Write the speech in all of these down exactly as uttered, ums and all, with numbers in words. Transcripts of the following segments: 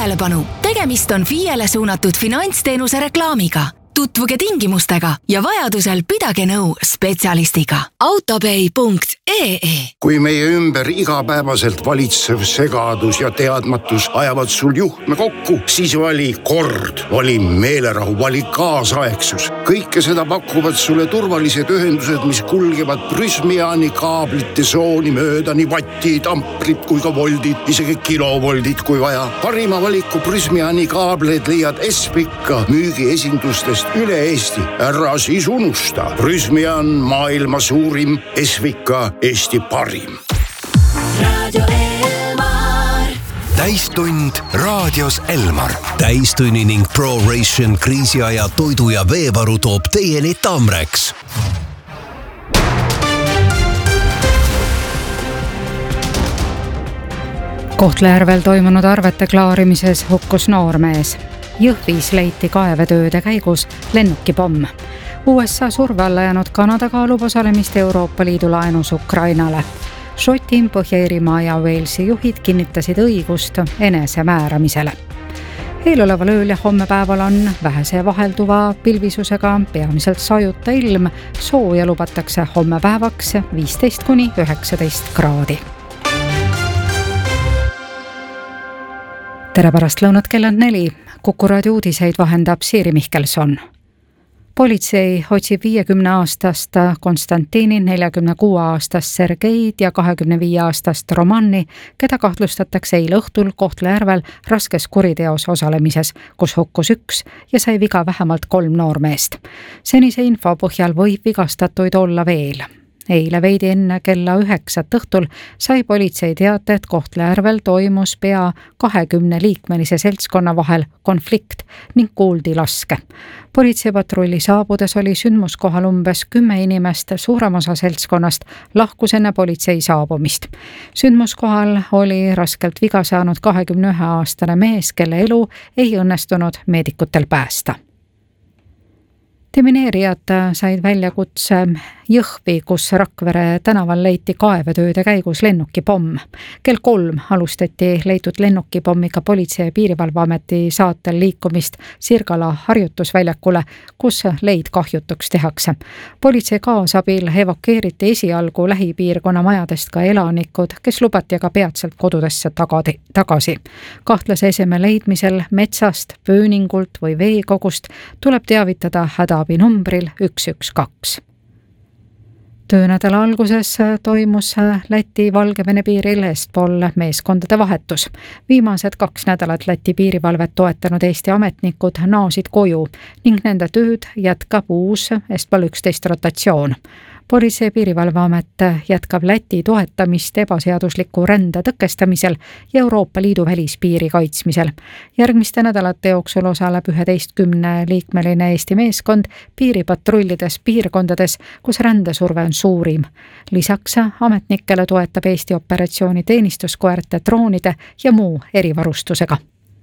tähelepanu! Tegemist on F I E-le suunatud finantsteenuse reklaamiga. Tutvuge tingimustega ja vajadusel pidage nõu spetsialistiga. autopay punkt ee. Kui meie ümber igapäevaselt valitsev segadus ja teadmatus ajavad sul juhtme kokku, siis vali kord, vali meelerahu, vali kaasaegsus. Kõike seda pakuvad sulle turvalised ühendused, mis kulgevad Prysmiani kaablite sooni mööda, nii vatid, amprid kui ka voldid, isegi kilovoldid kui vaja. Parima valiku Prysmiani kaableid leiad Espika müügiesindustest üle Eesti. Ära siis unusta. Prysmian maailma suurim, Esvika Eesti parim. Raadio Elmar. Täistund raadios Elmar. Täistunni ning ProRation kriisiaja toidu ja veevaru toob teieni Tamreks. Kohtla-Järvel toimunud arvete klaarimises hukkus noormees. Jõhvis leiti kaevetööde käigus lennukipomm. U S A surve alla jäänud Kanada kaalub osalemist Euroopa Liidu laenus Ukrainale. Šoti, Põhja-Iirimaa ja Walesi juhid kinnitasid õigust enese määramisele. Eeloleval ööl ja homme päeval on vähese vahelduva pilvisusega peamiselt sajuta ilm. Sooja lubatakse homme päevaks viisteist kuni üheksateist kraadi. Tere pärast lõunat kell on neli. Kuku raadio uudiseid vahendab Siiri Mihkelson. Politsei otsib viiekümne aastast Konstantini, neljakümne kuue aastast Sergeid ja kahekümne viie aastast Romanni, keda kahtlustatakse eile õhtul Kohtla-Järvel raskes kuriteos osalemises, kus hukkus üks ja sai viga vähemalt kolm noormeest. Senise info põhjal võib vigastatuid olla veel. Eile veidi enne kella üheksat õhtul sai politsei teate, et Kohtla-Järvel toimus pea kahekümne liikmelise seltskonna vahel konflikt ning kuuldi laske. Politseipatrulli saabudes oli sündmuskohal umbes kümme inimest, suurem osa seltskonnast lahkus enne politsei saabumist. Sündmuskohal oli raskelt viga saanud kahekümne ühe aastane mees, kelle elu ei õnnestunud meedikutel päästa. Demineerijad said väljakutse Jõhvi, kus Rakvere tänaval leiti kaevetööde käigus lennukipomm. Kell kolm alustati leitud lennukipommiga Politsei- ja Piirivalveameti saatel liikumist Sirgala harjutusväljakule, kus leid kahjutuks tehakse. Politsei kaasabil evakueeriti esialgu lähipiirkonna majadest ka elanikud, kes lubati aga peatselt kodudesse tagasi. Kahtlase eseme leidmisel metsast, pööningult või veekogust tuleb teavitada hädaabi numbril üks üks kaks. Töönädala alguses toimus Läti-Valgevene piiril eestpool meeskondade vahetus. Viimased kaks nädalat Läti piirivalvet toetanud Eesti ametnikud naasid koju ning nende tööd jätkab uus eestpool üksteist rotatsioon. Politsei- ja Piirivalveamet jätkab Läti toetamist ebaseadusliku rände tõkestamisel ja Euroopa Liidu välispiiri kaitsmisel. Järgmiste nädalate jooksul osaleb üheteistkümne liikmeline Eesti meeskond piiripatrullides piirkondades, kus rändesurve on suurim. Lisaks ametnikele toetab Eesti operatsiooni teenistuskoerte, droonide ja muu erivarustusega.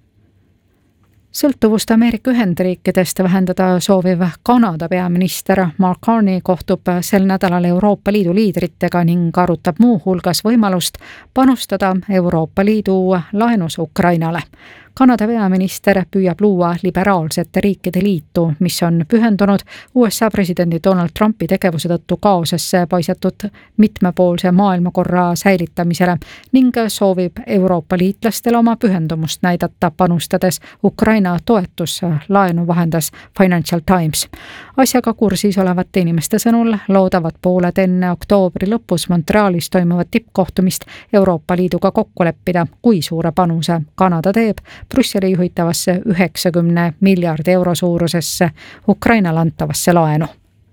Sõltuvust Ameerika Ühendriikidest vähendada sooviv Kanada peaminister Mark Carney kohtub sel nädalal Euroopa Liidu liidritega ning arutab muu hulgas võimalust panustada Euroopa Liidu laenus Ukrainale. Kanada peaminister püüab luua liberaalsete riikide liitu, mis on pühendunud U S A presidendi Donald Trumpi tegevuse tõttu kaosesse paisatud mitmepoolse maailmakorra säilitamisele ning soovib Euroopa liitlastele oma pühendumust näidata panustades Ukraina toetus, laenu vahendas Financial Times. Asjaga kursis olevate inimeste sõnul loodavad pooled enne oktoobri lõpus Montrealis toimuvat tippkohtumist Euroopa Liiduga kokku leppida, kui suure panuse Kanada teeb Brüsseli juhitavasse üheksakümne miljardi euro suurusesse Ukrainale antavasse laenu.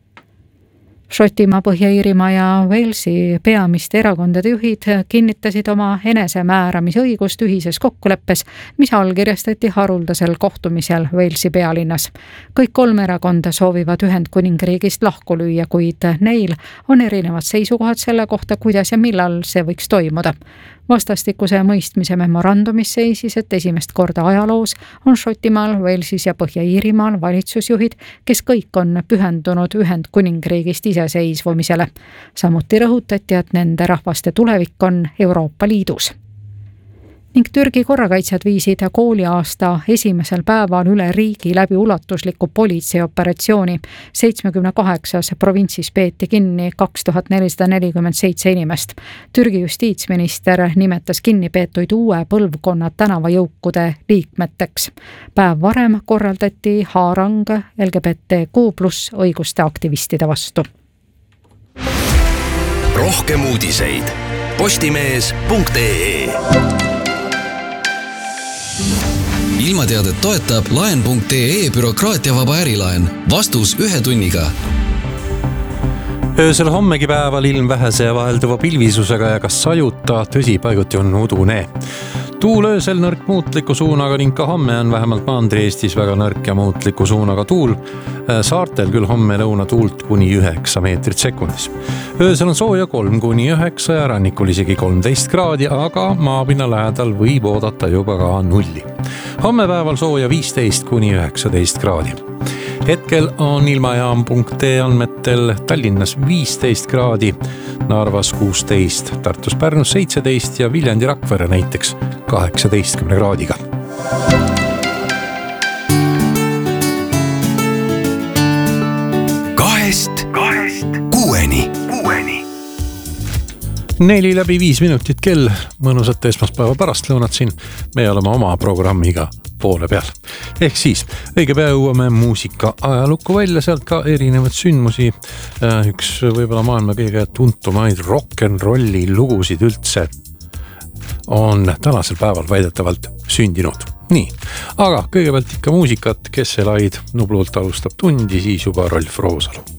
Šotimaa, Põhja-Iirimaa ja Walesi peamiste erakondade juhid kinnitasid oma enesemääramisõigust ühises kokkuleppes, mis allkirjastati haruldasel kohtumisel Walesi pealinnas. Kõik kolm erakonda soovivad Ühendkuningriigist lahku lüüa, kuid neil on erinevad seisukohad selle kohta, kuidas ja millal see võiks toimuda. Vastastikuse mõistmise memorandumis seisis, et esimest korda ajaloos on Šotimaal, Walesis ja Põhja-Iirimaal valitsusjuhid, kes kõik on pühendunud Ühendkuningriigist iseseisvumisele. Samuti rõhutati, et nende rahvaste tulevik on Euroopa Liidus. ning Türgi korrakaitsjad viisid kooliaasta esimesel päeval üle riigi läbi ulatusliku politseioperatsiooni. seitsmekümne kaheksas provintsis peeti kinni kaks tuhat nelisada nelikümmend seitse inimest. Türgi justiitsminister nimetas kinnipeetuid uue põlvkonna tänavajõukude liikmeteks. Päev varem korraldati haarang L G B T Q pluss õiguste aktivistide vastu. Rohkem uudiseid postimees punkt ee. Ilmateadet toetab laen punkt ee bürokraatiavaba ärilaen. Vastus ühe tunniga. Öösel hommegi päeval ilm vähese ja vahelduva pilvisusega ja kas sajuta, tõsi paiguti on udune. Tuul öösel nõrk muutliku suunaga ning ka homme on vähemalt Mandri-Eestis väga nõrk ja muutliku suunaga tuul. Saartel küll homme lõuna tuult kuni üheksa meetrit sekundis. Öösel on sooja kolm kuni üheksa ja rannikul isegi kolmteist kraadi, aga maapinna lähedal võib oodata juba ka nulli. Homme päeval sooja viisteist kuni üheksateist kraadi. Hetkel on ilmajaam punkt ee andmetel Tallinnas viisteist kraadi, Narvas kuusteist, Tartus Pärnus seitseteist ja Viljandi Rakvere näiteks kaheksateistkümne kraadiga. Kahest, kahest, kuueni, kuueni. Neli läbi viis minutit kell, mõnusat esmaspäeva pärastlõunat siin. Me oleme oma programmiga poole peal. Ehk siis, õige pea jõuame muusika ajalukku välja, sealt ka erinevad sündmusi. Üks võib-olla maailma kõige tuntumaid rock'n'rolli lugusid üldse on tänasel päeval väidetavalt sündinud. Nii, aga kõigepealt ikka muusikat, kes see laid Nublult alustab tundi, siis juba Rolf Roosalu.